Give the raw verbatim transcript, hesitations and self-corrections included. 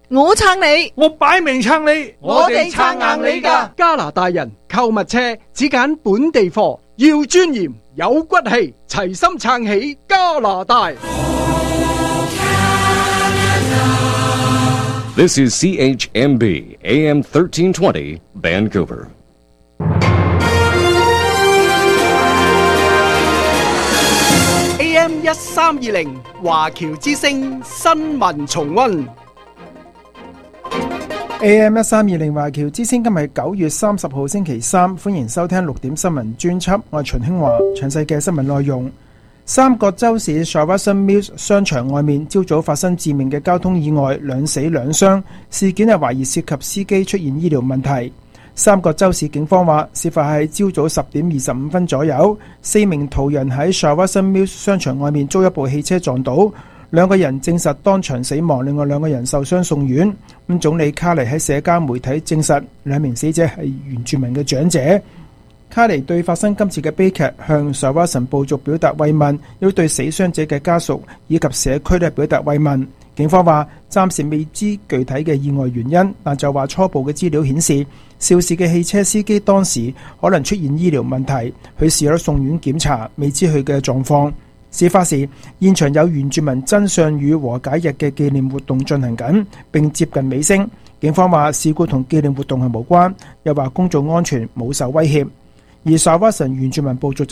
我撐你， 我擺明撐你， 我哋撐硬你㗎。 加拿大人購物車只揀本地貨，要尊嚴有骨氣，齊心撐起加拿大。 This is C H M B A M thirteen twenty Vancouver. A M 一三二零華僑之聲新聞重溫。 A M 一三二零華僑之聲今日九月三十號星期三，歡迎收聽六點新聞專輯，我係秦興華。詳細嘅新聞內容：三角洲市 Shawson Mills 商場外面朝早發生致命嘅交通意外，兩死兩傷。事件係懷疑涉及司機出現醫療問題。三角洲市警方話，事發喺朝早十點二十五分左右，四名途人喺 Shawson Mills 商場外面遭一部汽車撞倒，兩個人證實當場死亡，另外兩個人受傷送院。咁總理卡尼喺社交媒體證實，兩名死者係原住民嘅長者。卡尼對發生今次嘅悲劇向 Shawson 部族表達慰問，要對死傷者嘅家屬以及社區咧表達慰問。警方話暫時未知具體嘅意外原因，但就話初步嘅資料顯示，肇事嘅汽車司機當時可能出現醫療問題，佢事後送院檢查，未知佢嘅狀況。事發時現場有原住民真相與和解日嘅紀念活動進行緊，並接近尾聲。警方話事故同紀念活動係無關，又話公眾安全冇受威脅。而Shawson原住民部族